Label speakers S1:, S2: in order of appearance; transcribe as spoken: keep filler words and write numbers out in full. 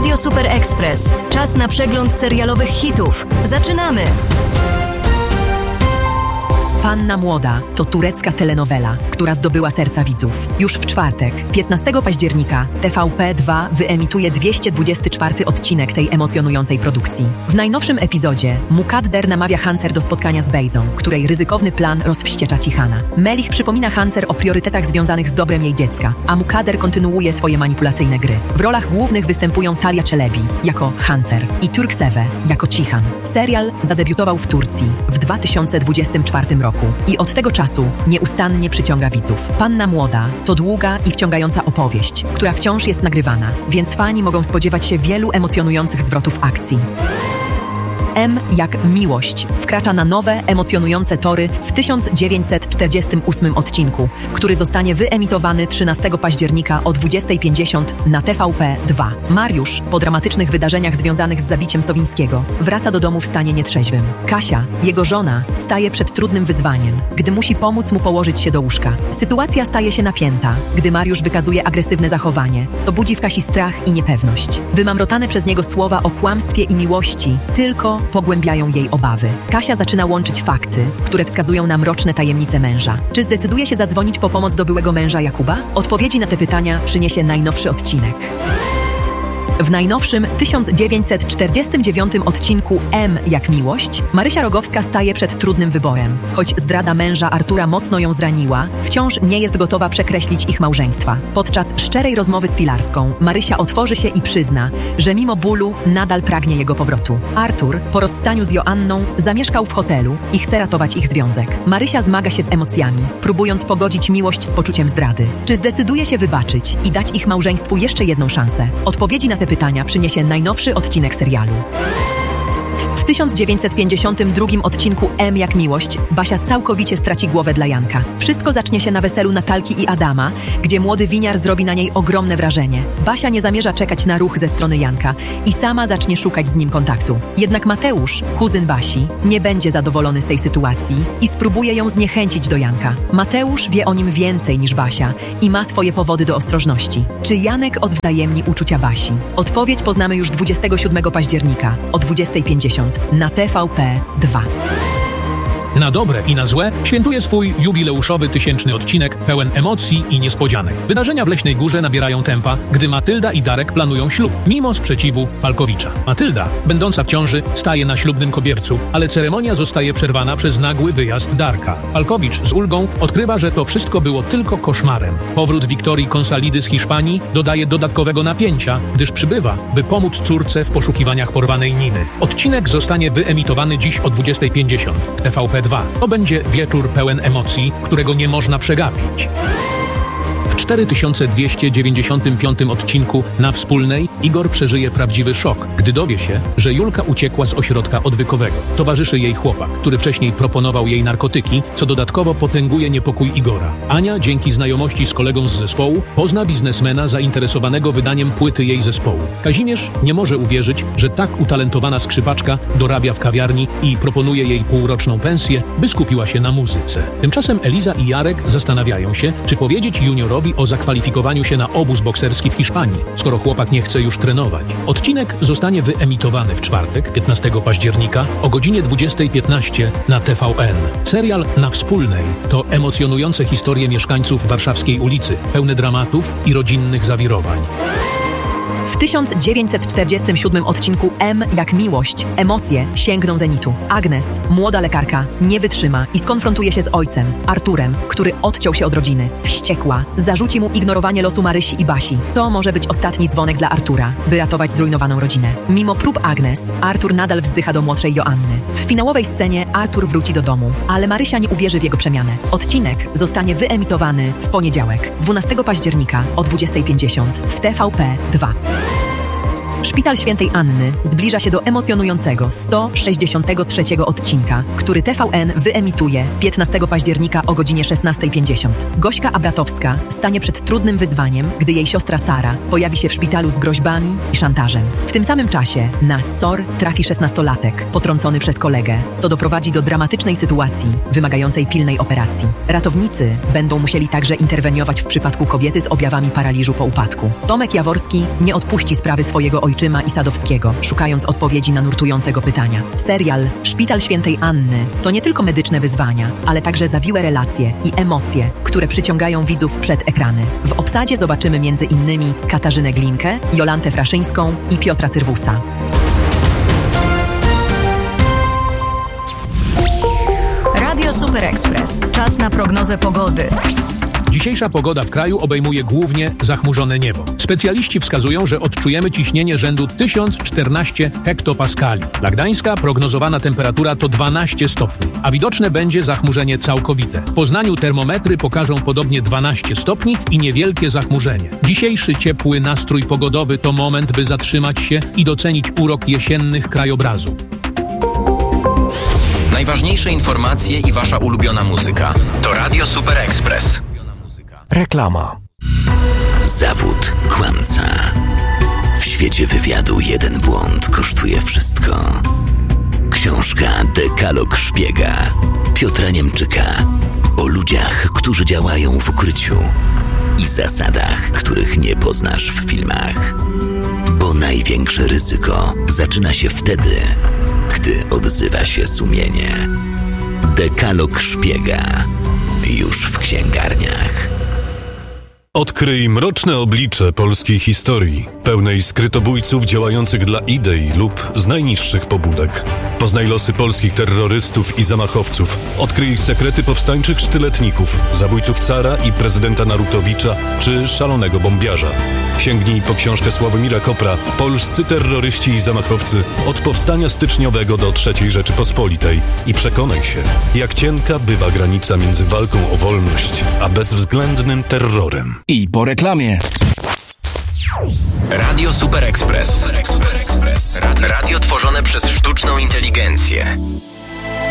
S1: Radio Super Express. Czas na przegląd serialowych hitów. Zaczynamy!
S2: Panna Młoda to turecka telenowela, która zdobyła serca widzów. Już w czwartek, piętnastego października, T V P dwa wyemituje dwieście dwudziesty czwarty odcinek tej emocjonującej produkcji. W najnowszym epizodzie Mukadder namawia Hancer do spotkania z Bejzą, której ryzykowny plan rozwściecza Cihana. Melich przypomina Hancer o priorytetach związanych z dobrem jej dziecka, a Mukadder kontynuuje swoje manipulacyjne gry. W rolach głównych występują Talia Çelebi jako Hancer i Turkseve jako Cihan. Serial zadebiutował w Turcji w dwa tysiące dwudziestym czwartym roku. I od tego czasu nieustannie przyciąga widzów. Panna Młoda to długa i wciągająca opowieść, która wciąż jest nagrywana, więc fani mogą spodziewać się wielu emocjonujących zwrotów akcji. M jak miłość wkracza na nowe, emocjonujące tory w tysiąc dziewięćset czterdziestym ósmym odcinku, który zostanie wyemitowany trzynastego października o dwudziestej pięćdziesiąt na T V P dwa. Mariusz, po dramatycznych wydarzeniach związanych z zabiciem Sowińskiego, wraca do domu w stanie nietrzeźwym. Kasia, jego żona, staje przed trudnym wyzwaniem, gdy musi pomóc mu położyć się do łóżka. Sytuacja staje się napięta, gdy Mariusz wykazuje agresywne zachowanie, co budzi w Kasi strach i niepewność. Wymamrotane przez niego słowa o kłamstwie i miłości tylko pogłębiają jej obawy. Kasia zaczyna łączyć fakty, które wskazują na mroczne tajemnice męża. Czy zdecyduje się zadzwonić po pomoc do byłego męża Jakuba? Odpowiedzi na te pytania przyniesie najnowszy odcinek. W najnowszym tysiąc dziewięćset czterdziestym dziewiątym odcinku M jak miłość, Marysia Rogowska staje przed trudnym wyborem. Choć zdrada męża Artura mocno ją zraniła, wciąż nie jest gotowa przekreślić ich małżeństwa. Podczas szczerej rozmowy z Pilarską, Marysia otworzy się i przyzna, że mimo bólu nadal pragnie jego powrotu. Artur, po rozstaniu z Joanną, zamieszkał w hotelu i chce ratować ich związek. Marysia zmaga się z emocjami, próbując pogodzić miłość z poczuciem zdrady. Czy zdecyduje się wybaczyć i dać ich małżeństwu jeszcze jedną szansę? Odpowiedzi na te pytania przyniesie najnowszy odcinek serialu. W tysiąc dziewięćset pięćdziesiątym drugim odcinku M jak miłość Basia całkowicie straci głowę dla Janka. Wszystko zacznie się na weselu Natalki i Adama, gdzie młody winiar zrobi na niej ogromne wrażenie. Basia nie zamierza czekać na ruch ze strony Janka i sama zacznie szukać z nim kontaktu. Jednak Mateusz, kuzyn Basi, nie będzie zadowolony z tej sytuacji i spróbuje ją zniechęcić do Janka. Mateusz wie o nim więcej niż Basia i ma swoje powody do ostrożności. Czy Janek odwzajemni uczucia Basi? Odpowiedź poznamy już dwudziestego siódmego października o dwudziestej pięćdziesiąt na T V P dwa.
S3: Na dobre i na złe świętuje swój jubileuszowy tysięczny odcinek pełen emocji i niespodzianek. Wydarzenia w Leśnej Górze nabierają tempa, gdy Matylda i Darek planują ślub, mimo sprzeciwu Falkowicza. Matylda, będąca w ciąży, staje na ślubnym kobiercu, ale ceremonia zostaje przerwana przez nagły wyjazd Darka. Falkowicz z ulgą odkrywa, że to wszystko było tylko koszmarem. Powrót Wiktorii Konsalidy z Hiszpanii dodaje dodatkowego napięcia, gdyż przybywa, by pomóc córce w poszukiwaniach porwanej Niny. Odcinek zostanie wyemitowany dziś o dwudziestej pięćdziesiąt w T V P dwa. To będzie wieczór pełen emocji, którego nie można przegapić. W cztery tysiące dwieście dziewięćdziesiątym piątym odcinku Na Wspólnej Igor przeżyje prawdziwy szok, gdy dowie się, że Julka uciekła z ośrodka odwykowego. Towarzyszy jej chłopak, który wcześniej proponował jej narkotyki, co dodatkowo potęguje niepokój Igora. Ania, dzięki znajomości z kolegą z zespołu, pozna biznesmena zainteresowanego wydaniem płyty jej zespołu. Kazimierz nie może uwierzyć, że tak utalentowana skrzypaczka dorabia w kawiarni i proponuje jej półroczną pensję, by skupiła się na muzyce. Tymczasem Eliza i Jarek zastanawiają się, czy powiedzieć juniorowi o zakwalifikowaniu się na obóz bokserski w Hiszpanii, skoro chłopak nie chce już trenować. Odcinek zostanie wyemitowany w czwartek, piętnastego października o godzinie dwudziestej piętnaście na T V N. Serial Na Wspólnej to emocjonujące historie mieszkańców warszawskiej ulicy, pełne dramatów i rodzinnych zawirowań.
S2: W tysiąc dziewięćset czterdziestym siódmym odcinku M jak miłość emocje sięgną zenitu. Agnes, młoda lekarka, nie wytrzyma i skonfrontuje się z ojcem, Arturem, który odciął się od rodziny. Wściekła, zarzuci mu ignorowanie losu Marysi i Basi. To może być ostatni dzwonek dla Artura, by ratować zrujnowaną rodzinę. Mimo prób Agnes, Artur nadal wzdycha do młodszej Joanny. W finałowej scenie Artur wróci do domu, ale Marysia nie uwierzy w jego przemianę. Odcinek zostanie wyemitowany w poniedziałek, dwunastego października o dwudziestej pięćdziesiąt w T V P dwa. Szpital Świętej Anny zbliża się do emocjonującego sto sześćdziesiątego trzeciego odcinka, który T V N wyemituje piętnastego października o godzinie szesnastej pięćdziesiąt. Gośka Abratowska stanie przed trudnym wyzwaniem, gdy jej siostra Sara pojawi się w szpitalu z groźbami i szantażem. W tym samym czasie na S O R trafi szesnastolatek, potrącony przez kolegę, co doprowadzi do dramatycznej sytuacji wymagającej pilnej operacji. Ratownicy będą musieli także interweniować w przypadku kobiety z objawami paraliżu po upadku. Tomek Jaworski nie odpuści sprawy swojego Ojczyma i Sadowskiego, szukając odpowiedzi na nurtujące go pytania. Serial Szpital Świętej Anny to nie tylko medyczne wyzwania, ale także zawiłe relacje i emocje, które przyciągają widzów przed ekrany. W obsadzie zobaczymy między innymi Katarzynę Glinkę, Jolantę Fraszyńską i Piotra Cyrwusa.
S1: Radio Super Express. Czas na prognozę pogody.
S3: Dzisiejsza pogoda w kraju obejmuje głównie zachmurzone niebo. Specjaliści wskazują, że odczujemy ciśnienie rzędu tysiąc czternaście hektopaskali. Dla Gdańska prognozowana temperatura to dwanaście stopni, a widoczne będzie zachmurzenie całkowite. W Poznaniu termometry pokażą podobnie dwanaście stopni i niewielkie zachmurzenie. Dzisiejszy ciepły nastrój pogodowy to moment, by zatrzymać się i docenić urok jesiennych krajobrazów.
S4: Najważniejsze informacje i wasza ulubiona muzyka to Radio Super Express.
S5: Reklama.
S6: Zawód kłamca. W świecie wywiadu jeden błąd kosztuje wszystko. Książka Dekalog szpiega Piotra Niemczyka o ludziach, którzy działają w ukryciu i zasadach, których nie poznasz w filmach. Bo największe ryzyko zaczyna się wtedy, gdy odzywa się sumienie. Dekalog szpiega już w księgarniach.
S7: Odkryj mroczne oblicze polskiej historii, pełnej skrytobójców działających dla idei lub z najniższych pobudek. Poznaj losy polskich terrorystów i zamachowców. Odkryj sekrety powstańczych sztyletników, zabójców cara i prezydenta Narutowicza czy szalonego bombiarza. Sięgnij po książkę Sławomira Kopra Polscy terroryści i zamachowcy od powstania styczniowego do trzeciej Rzeczypospolitej i przekonaj się, jak cienka bywa granica między walką o wolność a bezwzględnym terrorem.
S5: I po reklamie.
S4: Radio Super Express. Radio tworzone przez sztuczną inteligencję.